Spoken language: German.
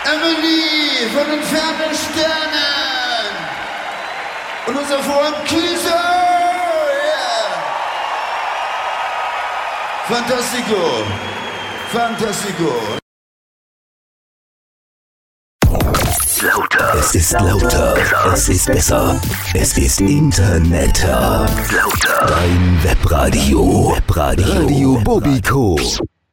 Emily von den fernen Sternen und unser Freund Kieser. Yeah. Fantastico. Fantastico. Lauter. Es ist lauter. Es ist besser. Es ist Internetter. Lauter. Dein Webradio. Radio Bobiko.